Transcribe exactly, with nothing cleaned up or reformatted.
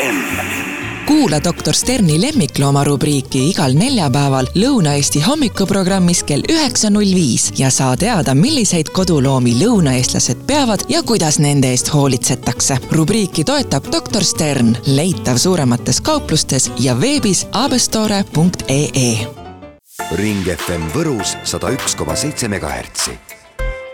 M. Kuula doktor Sterni lemmiklooma rubriiki igal neljapäeval Lõuna-Eesti hommikuprogrammis kell üheksa null viis ja saa teada, milliseid koduloomi lõunaeestlased peavad ja kuidas nende eest hoolitsetakse. Rubriiki toetab doktor Stern, leitav suuremates kauplustes ja veebis abestore punkt ee. Ring F M Võrus sada üks koma seitse megahertsi.